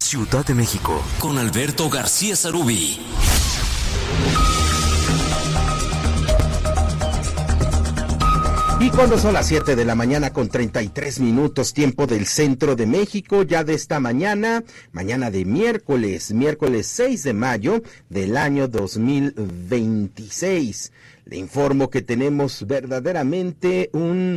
Ciudad de México, con Alberto García Sarubí. Y cuando son las 7 de la mañana con 33 minutos, tiempo del centro de México, ya de esta mañana de miércoles 6 de mayo del año 2026. Le informo que tenemos verdaderamente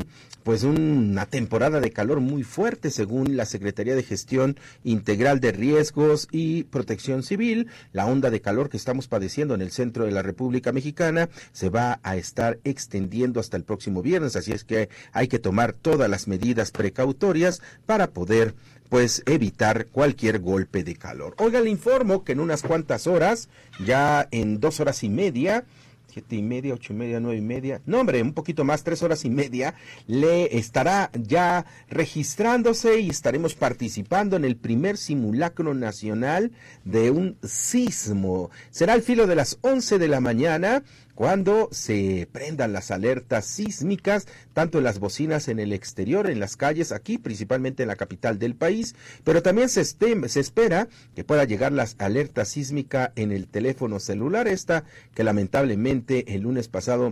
una temporada de calor muy fuerte, según la Secretaría de Gestión Integral de Riesgos y Protección Civil. La onda de calor que estamos padeciendo en el centro de la República Mexicana se va a estar extendiendo hasta el próximo viernes, así es que hay que tomar todas las medidas precautorias para poder evitar cualquier golpe de calor. Oiga, le informo que en unas cuantas horas, ya en 2 horas y media, 7:30, 8:30, 9:30, no hombre, un poquito más, 3 horas y media, le estará ya registrándose y estaremos participando en el primer simulacro nacional de un sismo. Será al filo de las 11 de la mañana, cuando se prendan las alertas sísmicas, tanto en las bocinas en el exterior, en las calles, aquí principalmente en la capital del país, pero también se espera que pueda llegar la alerta sísmica en el teléfono celular, esta que lamentablemente el lunes pasado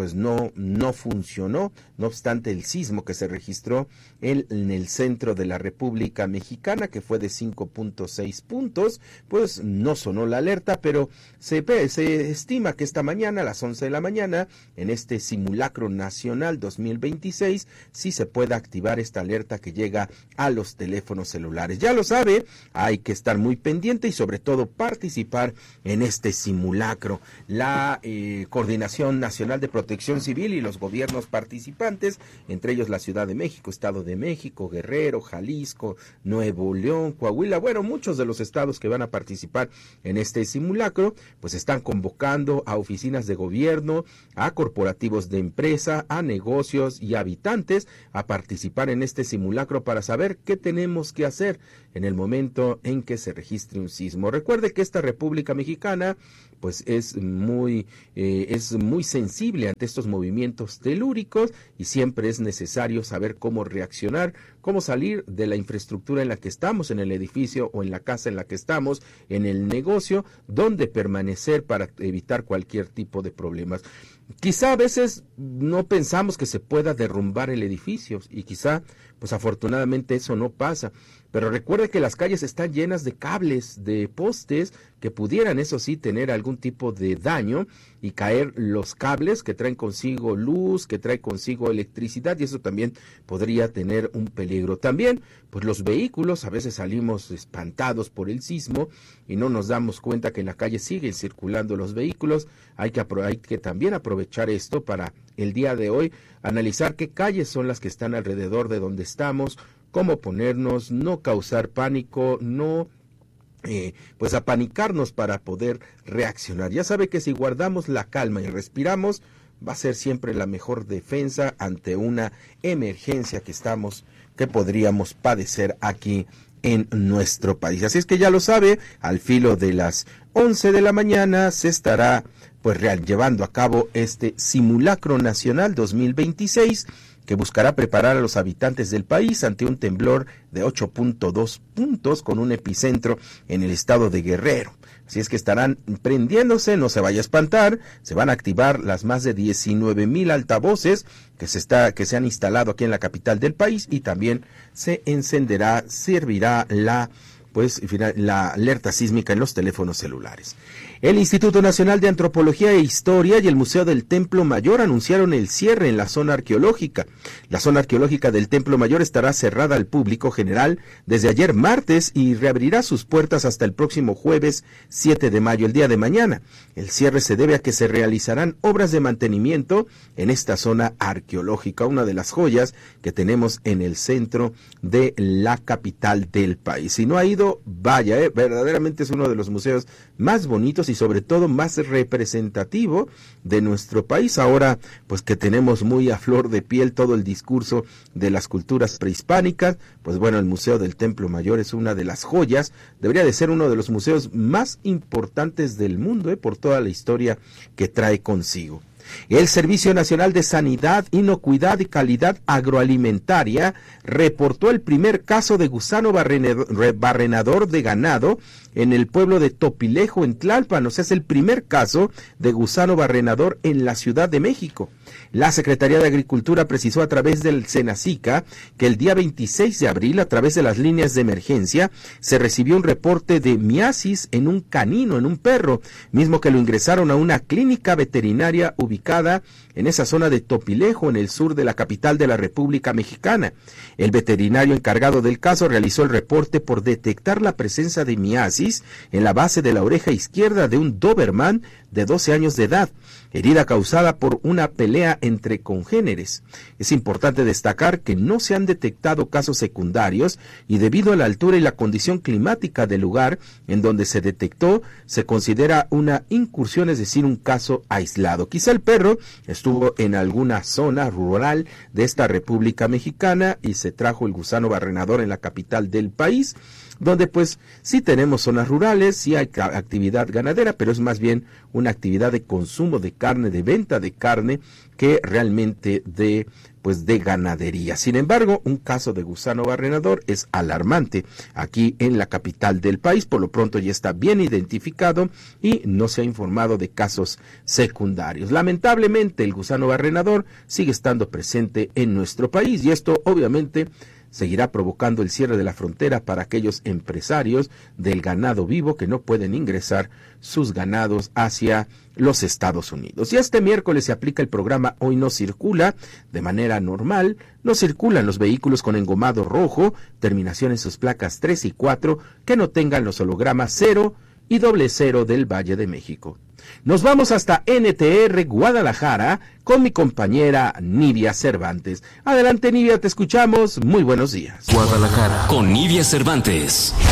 no funcionó, no obstante el sismo que se registró en el centro de la República Mexicana, que fue de 5.6 puntos, no sonó la alerta, pero se estima que esta mañana, a las 11 de la mañana, en este simulacro nacional 2026, sí se puede activar esta alerta que llega a los teléfonos celulares. Ya lo sabe, hay que estar muy pendiente y sobre todo participar en este simulacro. La Coordinación Nacional de Protección Civil y los gobiernos participantes, entre ellos la Ciudad de México, Estado de México, Guerrero, Jalisco, Nuevo León, Coahuila, muchos de los estados que van a participar en este simulacro, están convocando a oficinas de gobierno, a corporativos de empresa, a negocios y habitantes a participar en este simulacro para saber qué tenemos que hacer en el momento en que se registre un sismo. Recuerde que esta República Mexicana es muy sensible ante estos movimientos telúricos y siempre es necesario saber cómo reaccionar, cómo salir de la infraestructura en la que estamos, en el edificio o en la casa en la que estamos, en el negocio, dónde permanecer para evitar cualquier tipo de problemas. Quizá a veces no pensamos que se pueda derrumbar el edificio y quizá, afortunadamente eso no pasa. Pero recuerde que las calles están llenas de cables, de postes que pudieran, eso sí, tener algún tipo de daño y caer los cables que traen consigo luz, que trae consigo electricidad, y eso también podría tener un peligro. También, los vehículos, a veces salimos espantados por el sismo y no nos damos cuenta que en la calle siguen circulando los vehículos. Hay que también aprovechar esto para el día de hoy, analizar qué calles son las que están alrededor de donde estamos, cómo ponernos, no causar pánico, no apanicarnos para poder reaccionar. Ya sabe que si guardamos la calma y respiramos, va a ser siempre la mejor defensa ante una emergencia que podríamos padecer aquí en nuestro país. Así es que ya lo sabe, al filo de las 11 de la mañana se estará llevando a cabo este simulacro nacional 2026, que buscará preparar a los habitantes del país ante un temblor de 8.2 puntos con un epicentro en el estado de Guerrero. Así es que estarán prendiéndose, no se vaya a espantar, se van a activar las más de 19,000 altavoces que se han instalado aquí en la capital del país, y también servirá la alerta sísmica en los teléfonos celulares. El Instituto Nacional de Antropología e Historia y el Museo del Templo Mayor anunciaron el cierre en la zona arqueológica. La zona arqueológica del Templo Mayor estará cerrada al público general desde ayer martes y reabrirá sus puertas hasta el próximo jueves 7 de mayo, el día de mañana. El cierre se debe a que se realizarán obras de mantenimiento en esta zona arqueológica, una de las joyas que tenemos en el centro de la capital del país. Si no ha ido, vaya, verdaderamente es uno de los museos más bonitos y sobre todo más representativo de nuestro país, ahora que tenemos muy a flor de piel todo el discurso de las culturas prehispánicas. El Museo del Templo Mayor es una de las joyas, debería de ser uno de los museos más importantes del mundo, por toda la historia que trae consigo. El Servicio Nacional de Sanidad, Inocuidad y Calidad Agroalimentaria reportó el primer caso de gusano barrenador de ganado en el pueblo de Topilejo, en Tlalpan. O sea, es el primer caso de gusano barrenador en la Ciudad de México. La Secretaría de Agricultura precisó a través del Senacica que el día 26 de abril, a través de las líneas de emergencia, se recibió un reporte de miasis en un canino, en un perro, mismo que lo ingresaron a una clínica veterinaria ubicada en esa zona de Topilejo, en el sur de la capital de la República Mexicana. El veterinario encargado del caso realizó el reporte por detectar la presencia de miasis en la base de la oreja izquierda de un Doberman de 12 años de edad, herida causada por una pelea entre congéneres. Es importante destacar que no se han detectado casos secundarios y debido a la altura y la condición climática del lugar en donde se detectó, se considera una incursión, es decir, un caso aislado. Quizá el perro estuvo en alguna zona rural de esta República Mexicana y se trajo el gusano barrenador en la capital del país, donde pues sí tenemos zonas rurales, sí hay actividad ganadera, pero es más bien una actividad de consumo de carne, de venta de carne, que realmente de ganadería. Sin embargo, un caso de gusano barrenador es alarmante aquí en la capital del país. Por lo pronto ya está bien identificado y no se ha informado de casos secundarios. Lamentablemente, el gusano barrenador sigue estando presente en nuestro país y esto obviamente seguirá provocando el cierre de la frontera para aquellos empresarios del ganado vivo que no pueden ingresar sus ganados hacia los Estados Unidos. Y este miércoles se aplica el programa Hoy No Circula de manera normal. No circulan los vehículos con engomado rojo, terminación en sus placas 3 y 4, que no tengan los hologramas 0 y 00 del Valle de México. Nos vamos hasta NTR Guadalajara con mi compañera Nidia Cervantes. Adelante, Nidia, te escuchamos. Muy buenos días. Guadalajara con Nidia Cervantes.